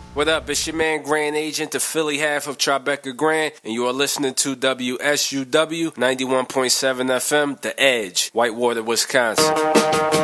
What up? It's your man, Grand Agent, the Philly half of Tribeca Grand, and you are listening to WSUW 91.7 FM, The Edge, Whitewater, Wisconsin.